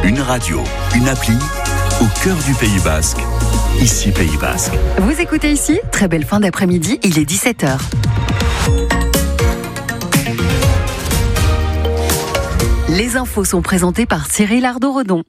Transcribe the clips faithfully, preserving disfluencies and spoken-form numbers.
Une radio, une appli, au cœur du Pays Basque. Ici Pays Basque. Vous écoutez ici, très belle fin d'après-midi, il est dix-sept heures. Les infos sont présentées par Cyril Ardo-Redon.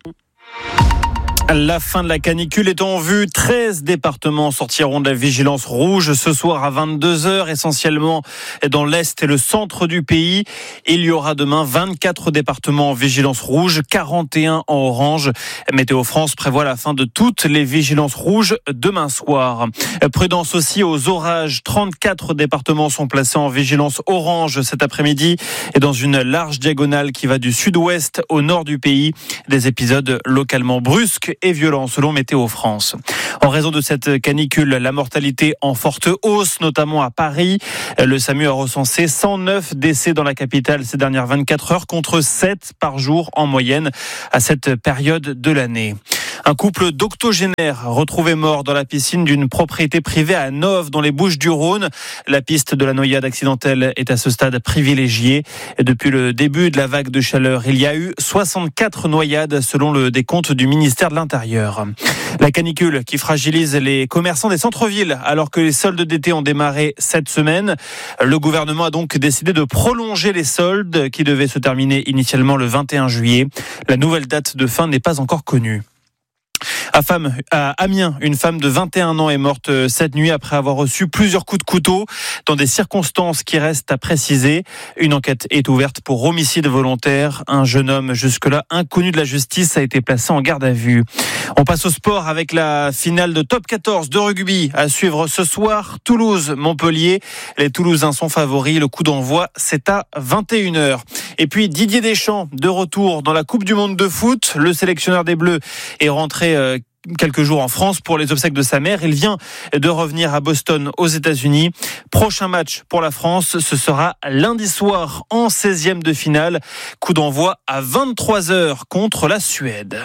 La fin de la canicule est en vue. treize départements sortiront de la vigilance rouge ce soir à vingt-deux heures, essentiellement dans l'est et le centre du pays. Il y aura demain vingt-quatre départements en vigilance rouge, quarante et un en orange. Météo France prévoit la fin de toutes les vigilances rouges demain soir. Prudence aussi aux orages. trente-quatre départements sont placés en vigilance orange cet après-midi et dans une large diagonale qui va du sud-ouest au nord du pays. Des épisodes localement brusques et violent selon Météo France. En raison de cette canicule, la mortalité en forte hausse, notamment à Paris. Le SAMU a recensé cent neuf décès dans la capitale ces dernières vingt-quatre heures contre sept par jour en moyenne à cette période de l'année. Un couple d'octogénaires retrouvé mort dans la piscine d'une propriété privée à Nove dans les Bouches-du-Rhône. La piste de la noyade accidentelle est à ce stade privilégiée. Depuis le début de la vague de chaleur, il y a eu soixante-quatre noyades selon le décompte du ministère de l'Intérieur. La canicule qui fragilise les commerçants des centres-villes alors que les soldes d'été ont démarré cette semaine. Le gouvernement a donc décidé de prolonger les soldes qui devaient se terminer initialement le vingt et un juillet. La nouvelle date de fin n'est pas encore connue. À, femme, à Amiens, une femme de vingt et un ans est morte cette nuit après avoir reçu plusieurs coups de couteau dans des circonstances qui restent à préciser. Une enquête est ouverte pour homicide volontaire. Un jeune homme jusque-là inconnu de la justice a été placé en garde à vue. On passe au sport avec la finale de top quatorze de rugby à suivre ce soir. Toulouse-Montpellier. Les Toulousains sont favoris. Le coup d'envoi, c'est à vingt et une heures. Et puis Didier Deschamps, de retour dans la Coupe du Monde de foot. Le sélectionneur des Bleus est rentré euh, quelques jours en France pour les obsèques de sa mère. Il vient de revenir à Boston aux États-Unis. Prochain match pour la France, ce sera lundi soir en seizième de finale. Coup d'envoi à vingt-trois heures contre la Suède.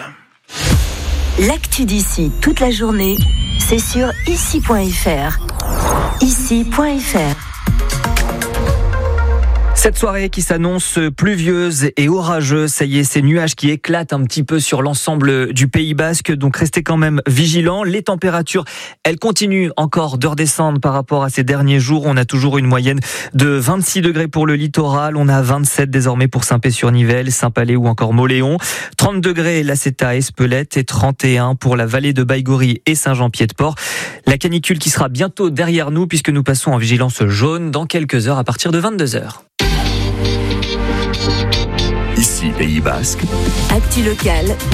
L'actu d'ici toute la journée, c'est sur ici point f r. ici point f r. Cette soirée qui s'annonce pluvieuse et orageuse, ça y est, ces nuages qui éclatent un petit peu sur l'ensemble du Pays Basque, donc restez quand même vigilants. Les températures, elles continuent encore de redescendre par rapport à ces derniers jours. On a toujours une moyenne de vingt-six degrés pour le littoral, on a vingt-sept désormais pour Saint-Pé-sur-Nivelle, Saint-Palais ou encore Mauléon, trente degrés là c'est à Espelette et trente et un pour la vallée de Baïgorry et Saint-Jean-Pied-de-Port. La canicule qui sera bientôt derrière nous puisque nous passons en vigilance jaune dans quelques heures à partir de vingt-deux heures. Ici Pays Basque. Actu locale.